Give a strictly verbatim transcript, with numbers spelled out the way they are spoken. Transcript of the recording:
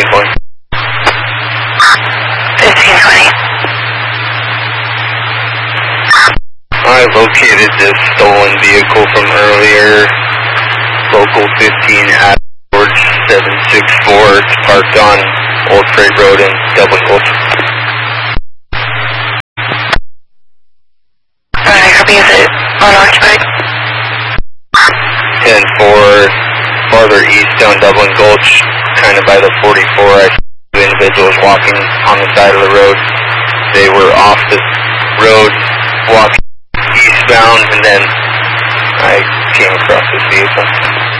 fifteen twenty. fifteen twenty. I located this stolen vehicle from earlier. Local fifteen at George seven six four. It's parked on Old Freight Road in Dublin Gulch. Alright, copy. Is it unoccupied? ten four, farther east down Dublin Gulch, kind of by the forty-four. I saw two individuals walking on the side of the road. They were off the road, walking eastbound, and then I came across this vehicle.